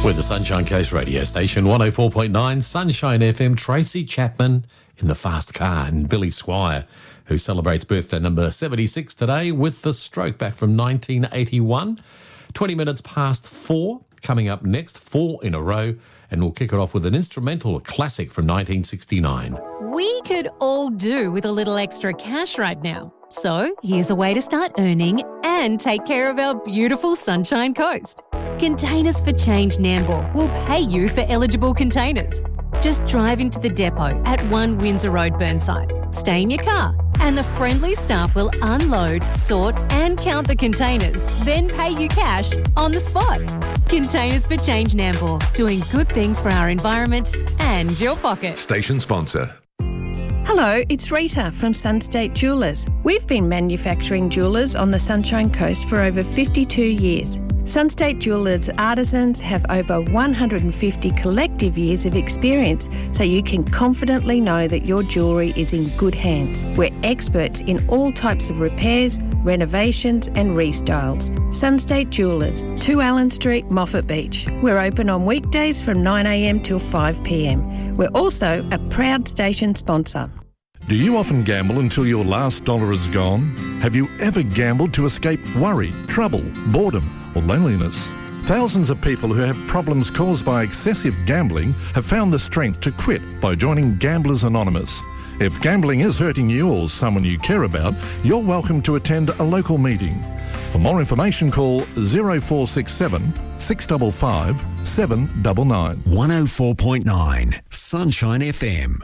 With the Sunshine Coast radio station, 104.9 Sunshine FM, Tracy Chapman in the fast car and Billy Squire, who celebrates birthday number 76 today with the stroke back from 1981. 20 minutes past 4, coming up next, 4 in a row, and we'll kick it off with an instrumental classic from 1969. We could all do with a little extra cash right now. So here's a way to start earning and take care of our beautiful Sunshine Coast. Containers for Change Nambour will pay you for eligible containers. Just drive into the depot at 1 Windsor Road, Burnside. Stay in your car and the friendly staff will unload, sort and count the containers, then pay you cash on the spot. Containers for Change Nambour, doing good things for our environment and your pocket. Station sponsor. Hello, it's Rita from Sunstate Jewellers. We've been manufacturing jewellers on the Sunshine Coast for over 52 years. Sunstate Jewellers artisans have over 150 collective years of experience, so you can confidently know that your jewellery is in good hands. We're experts in all types of repairs, renovations and restyles. Sunstate Jewellers, 2 Allen Street, Moffat Beach. We're open on weekdays from 9 a.m. till 5 p.m. We're also a proud station sponsor. Do you often gamble until your last dollar is gone? Have you ever gambled to escape worry, trouble, boredom or loneliness? Thousands of people who have problems caused by excessive gambling have found the strength to quit by joining Gamblers Anonymous. If gambling is hurting you or someone you care about, you're welcome to attend a local meeting. For more information, call 0467 655 799. 104.9 Sunshine FM.